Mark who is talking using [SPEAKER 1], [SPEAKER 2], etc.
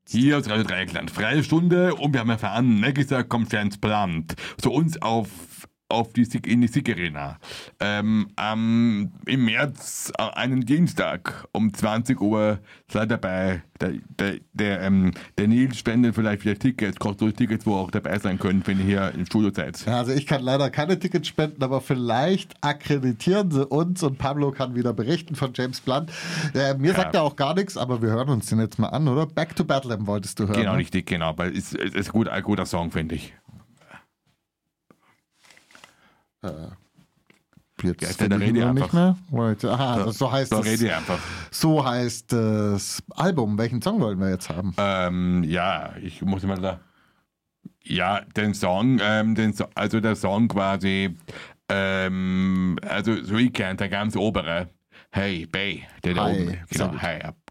[SPEAKER 1] Hier aus Radio Dreieckland. Freie Stunde und wir haben erfahren, nächster Konferenz plant. Zu uns in die SIG Arena. Im März, einen Dienstag um 20 Uhr, seid dabei. Der Nils spendet vielleicht wieder Tickets, kostenlose Tickets, wo ihr auch dabei sein könnt, wenn ihr hier im Studio seid.
[SPEAKER 2] Ja, also ich kann leider keine Tickets spenden, aber vielleicht akkreditieren sie uns und Pablo kann wieder berichten von James Blunt. Mir sagt er auch gar nichts, aber wir hören uns den jetzt mal an, oder? Back to Bethlehem wolltest du hören.
[SPEAKER 1] Genau,
[SPEAKER 2] ne?
[SPEAKER 1] richtig, genau. Weil es ist ein guter Song, finde ich.
[SPEAKER 2] Jetzt
[SPEAKER 1] da rede ich
[SPEAKER 2] nicht mehr. Aha, so heißt
[SPEAKER 1] da
[SPEAKER 2] es.
[SPEAKER 1] rede ich einfach.
[SPEAKER 2] So heißt das Album. Welchen Song wollen wir jetzt haben?
[SPEAKER 1] Ich muss mal da. Ja, den Song, also der Song quasi, also so ich kennt der ganz obere. Hey, Bay, der da
[SPEAKER 2] Hi,
[SPEAKER 1] oben.
[SPEAKER 2] sehr
[SPEAKER 1] Genau,
[SPEAKER 2] gut.
[SPEAKER 1] hi,